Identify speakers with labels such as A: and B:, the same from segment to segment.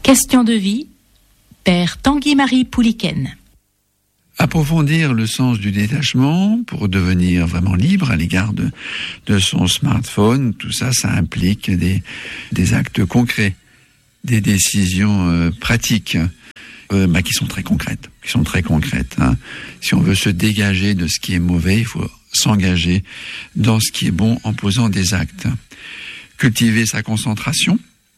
A: Question de vie, Père Tanguy-Marie Pouliken.
B: Approfondir le sens du détachement pour devenir vraiment libre à l'égard de son smartphone, tout ça, ça implique des actes concrets, des décisions pratiques qui sont très concrètes. Hein. Si on veut se dégager de ce qui est mauvais, il faut s'engager dans ce qui est bon en posant des actes. Cultiver sa concentration.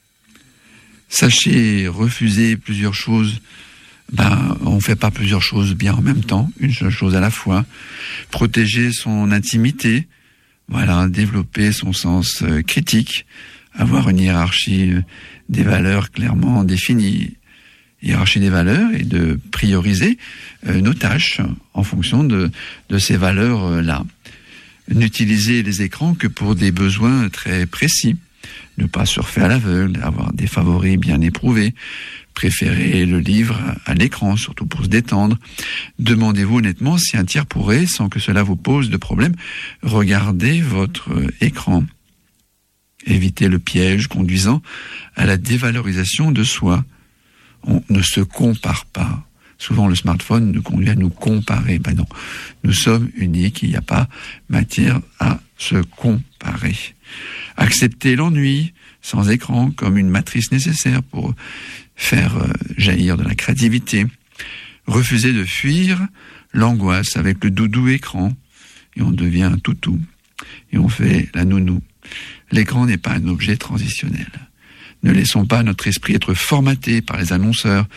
B: Sachez refuser plusieurs choses. On fait pas plusieurs choses bien en même temps, une seule chose à la fois. Protéger son intimité, développer son sens critique, avoir une hiérarchie des valeurs clairement définie, hiérarchie des valeurs, et de prioriser nos tâches en fonction de ces valeurs-là. N'utiliser les écrans que pour des besoins très précis. Ne pas surfer à l'aveugle, avoir des favoris bien éprouvés, préférer le livre à l'écran, surtout pour se détendre. Demandez-vous honnêtement si un tiers pourrait, sans que cela vous pose de problème, regarder votre écran. Évitez le piège conduisant à la dévalorisation de soi. On ne se compare pas. Souvent, le smartphone nous conduit à nous comparer. Non, nous sommes uniques, il n'y a pas matière à se comparer. Accepter l'ennui sans écran comme une matrice nécessaire pour faire jaillir de la créativité. Refuser de fuir l'angoisse avec le doudou écran et on devient un toutou et on fait la nounou. L'écran n'est pas un objet transitionnel. Ne laissons pas notre esprit être formaté par les annonceurs.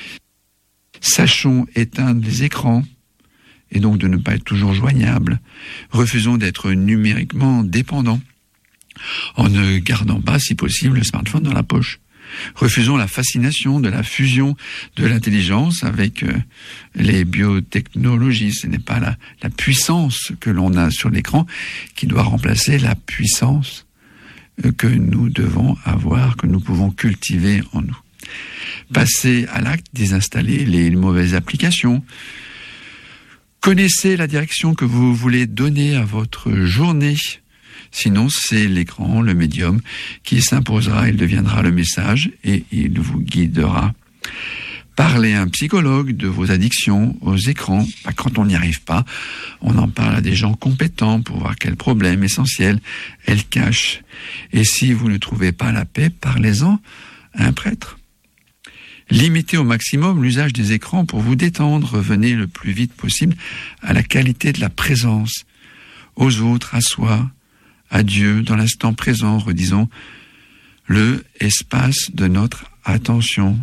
B: Sachons éteindre les écrans et donc de ne pas être toujours joignables. Refusons d'être numériquement dépendants en ne gardant pas, si possible, le smartphone dans la poche. Refusons la fascination de la fusion de l'intelligence avec les biotechnologies. Ce n'est pas la puissance que l'on a sur l'écran qui doit remplacer la puissance que nous devons avoir, que nous pouvons cultiver en nous. Passez à l'acte, désinstaller les mauvaises applications. Connaissez la direction que vous voulez donner à votre journée. Sinon, c'est l'écran, le médium, qui s'imposera, il deviendra le message et il vous guidera. Parlez à un psychologue de vos addictions aux écrans. Quand on n'y arrive pas, on en parle à des gens compétents pour voir quels problèmes essentiels elles cachent. Et si vous ne trouvez pas la paix, parlez-en à un prêtre. Limitez au maximum l'usage des écrans pour vous détendre. Revenez le plus vite possible à la qualité de la présence, aux autres, à soi, à Dieu, dans l'instant présent. Redisons le espace de notre attention.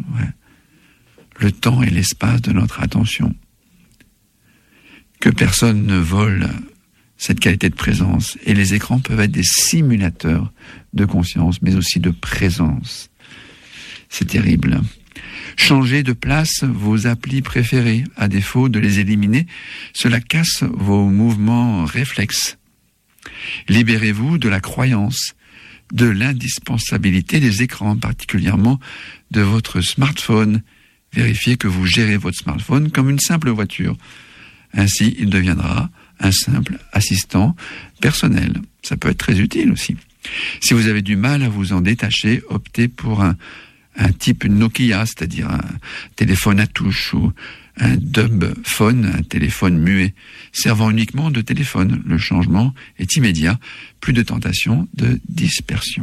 B: Le temps et l'espace de notre attention. Que personne ne vole cette qualité de présence. Et les écrans peuvent être des simulateurs de conscience, mais aussi de présence. C'est terrible. Changez de place vos applis préférées. À défaut de les éliminer, cela casse vos mouvements réflexes. Libérez-vous de la croyance de l'indispensabilité des écrans, particulièrement de votre smartphone. Vérifiez que vous gérez votre smartphone comme une simple voiture. Ainsi, il deviendra un simple assistant personnel. Ça peut être très utile aussi. Si vous avez du mal à vous en détacher, optez pour un type Nokia, c'est-à-dire un téléphone à touche, ou un dub phone, un téléphone muet, servant uniquement de téléphone. Le changement est immédiat, plus de tentation de dispersion.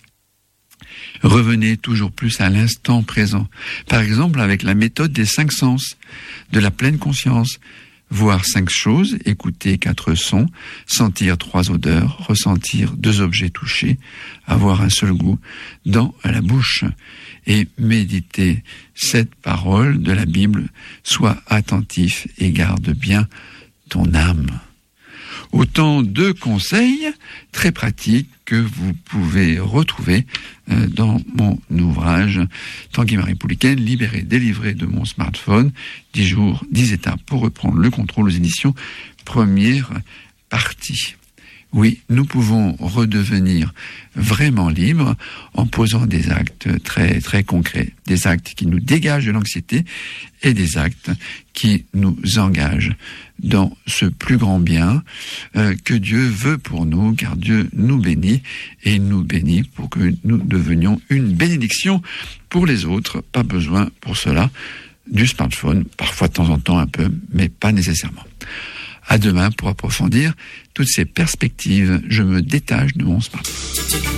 B: Revenez toujours plus à l'instant présent. Par exemple, avec la méthode des 5 sens, de la pleine conscience. Voir 5 choses, écouter 4 sons, sentir 3 odeurs, ressentir 2 objets touchés, avoir un seul goût dans la bouche et méditer cette parole de la Bible. Sois attentif et garde bien ton âme. Autant de conseils très pratiques que vous pouvez retrouver dans mon ouvrage Tanguy-Marie Pouliken, libéré, délivré de mon smartphone, 10 jours, 10 étapes pour reprendre le contrôle aux éditions première partie. Oui, nous pouvons redevenir vraiment libres en posant des actes très, très concrets, des actes qui nous dégagent de l'anxiété et des actes qui nous engagent dans ce plus grand bien que Dieu veut pour nous, car Dieu nous bénit et il nous bénit pour que nous devenions une bénédiction pour les autres. Pas besoin pour cela du smartphone, parfois de temps en temps un peu, mais pas nécessairement. À demain pour approfondir toutes ces perspectives. Je me détache de mon smartphone.